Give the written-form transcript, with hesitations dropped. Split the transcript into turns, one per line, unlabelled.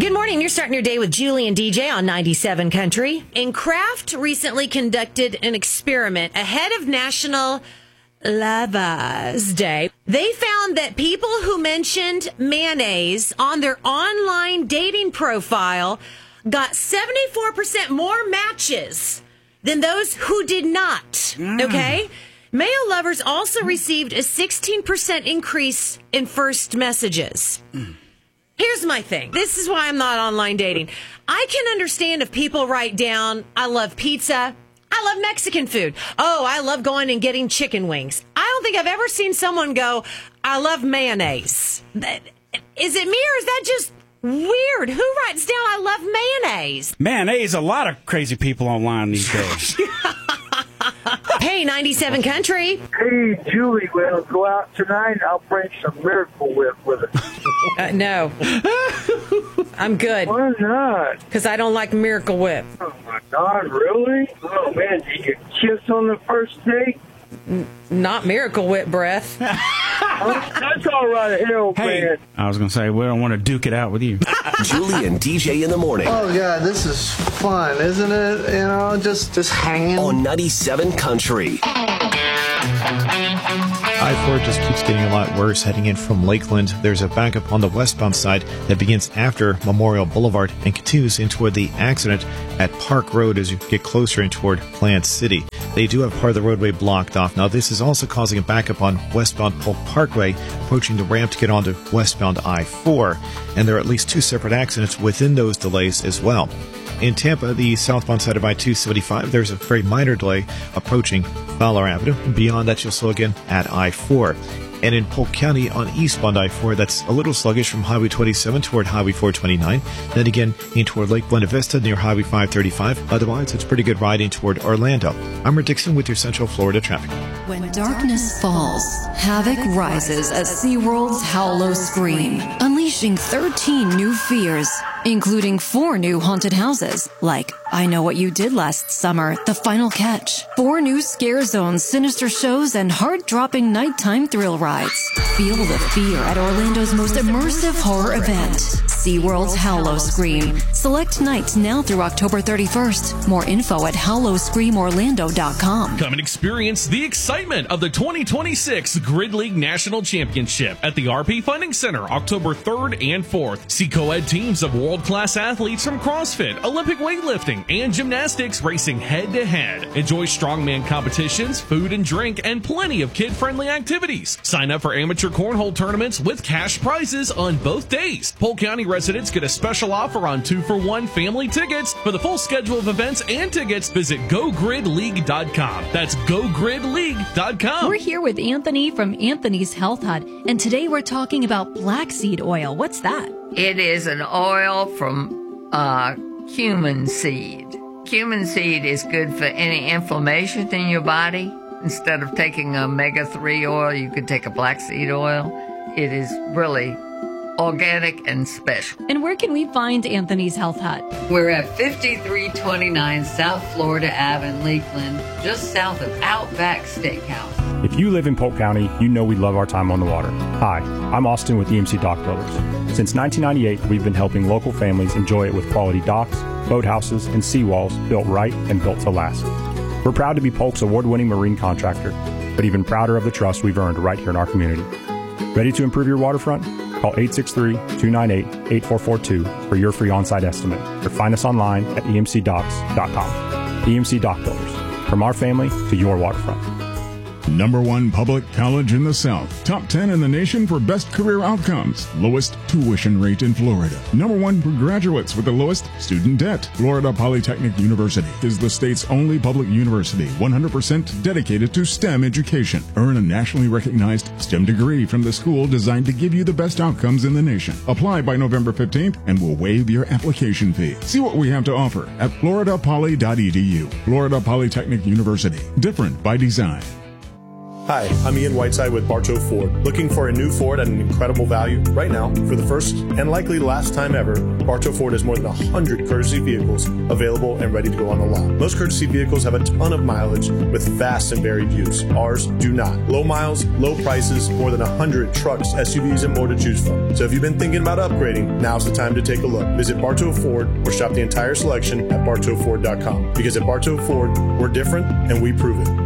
Good morning. You're starting your day with Julie and DJ on 97 Country. And Kraft recently conducted an experiment ahead of National Lovers Day. They found that people who mentioned mayonnaise on their online dating profile got 74% more matches than those who did not. Okay? Male lovers also received a 16% increase in first messages. Here's my thing. This is why I'm not online dating. I can understand if people write down, I love pizza, I love Mexican food. Oh, I love going and getting chicken wings. I don't think I've ever seen someone go, I love mayonnaise. Is it me or is that just weird? Who writes down, I love mayonnaise?
Mayonnaise, a lot of crazy people online these days.
Hey, 97 Country.
Hey, Julie, we'll go out tonight. I'll bring some Miracle Whip with us.
No. I'm good.
Why not?
Because I don't like Miracle Whip.
Oh, my God, really? Oh, man, did you kiss on the first date?
Not Miracle Whip breath.
That's all right, hell, man.
I was going to say, we don't want to duke it out with you.
Julie and DJ in the morning.
Oh, God, this is fun, isn't it? You know, just hanging.
On 97 Country.
I-4 just keeps getting a lot worse heading in from Lakeland. There's a backup on the westbound side that begins after Memorial Boulevard and continues in toward the accident at Park Road as you get closer in toward Plant City. They do have part of the roadway blocked off. Now, this is also causing a backup on westbound Polk Parkway, approaching the ramp to get onto westbound I-4. And there are at least two separate accidents within those delays as well. In Tampa, the southbound side of I-275, there's a very minor delay approaching Fowler Avenue. Beyond that, you'll slow again at I-4. And in Polk County on eastbound I-4, that's a little sluggish from Highway 27 toward Highway 429. Then again, in toward Lake Buena Vista near Highway 535. Otherwise, it's pretty good riding toward Orlando. I'm Rick Dixon with your Central Florida traffic.
When darkness falls, havoc rises at SeaWorld's Howlow Scream, unleashing 13 new fears, including 4 new haunted houses, like I Know What You Did Last Summer, The Final Catch, 4 new scare zones, sinister shows, and heart-dropping nighttime thrill rides. Feel the fear at Orlando's most immersive horror event, SeaWorld's Howlow Scream. Select nights now through October 31st. More info at howlowscreamorlando.com.
Come and experience the excitement of the 2026 Grid League National Championship at the RP Funding Center, October 3rd and 4th. See co-ed teams of world-class athletes from CrossFit, Olympic weightlifting, and gymnastics racing head-to-head. Enjoy strongman competitions, food and drink, and plenty of kid-friendly activities. Sign up for amateur cornhole tournaments with cash prizes on both days. Polk County residents get a special offer on 2-for-1 family tickets. For the full schedule of events and tickets, visit GoGridLeague.com. That's GoGridLeague.com.
We're here with Anthony from Anthony's Health Hut, and today we're talking about black seed oil. What's that?
It is an oil from cumin seed. Cumin seed is good for any inflammation in your body. Instead of taking omega-3 oil, you could take a black seed oil. It is really organic and special.
And where can we find Anthony's Health Hut?
We're at 5329 South Florida Ave in Lakeland, just south of Outback Steakhouse.
If you live in Polk County, you know we love our time on the water. Hi, I'm Austin with EMC Dock Builders. Since 1998, we've been helping local families enjoy it with quality docks, boathouses, and seawalls built right and built to last. We're proud to be Polk's award-winning marine contractor, but even prouder of the trust we've earned right here in our community. Ready to improve your waterfront? Call 863-298-8442 for your free on-site estimate, or find us online at emcdocks.com. EMC Dock Builders, from our family to your waterfront.
#1 public college in the South. Top 10 in the nation for best career outcomes. Lowest tuition rate in Florida. #1 for graduates with the lowest student debt. Florida Polytechnic University is the state's only public university 100% dedicated to STEM education. Earn a nationally recognized STEM degree from the school designed to give you the best outcomes in the nation. Apply by November 15th and we'll waive your application fee. See what we have to offer at floridapoly.edu. Florida Polytechnic University. Different by design.
Hi, I'm Ian Whiteside with Bartow Ford. Looking for a new Ford at an incredible value? Right now, for the first and likely last time ever, Bartow Ford has more than 100 courtesy vehicles available and ready to go on the lot. Most courtesy vehicles have a ton of mileage with vast and varied use. Ours do not. Low miles, low prices, more than 100 trucks, SUVs, and more to choose from. So if you've been thinking about upgrading, now's the time to take a look. Visit Bartow Ford or shop the entire selection at bartowford.com. Because at Bartow Ford, we're different and we prove it.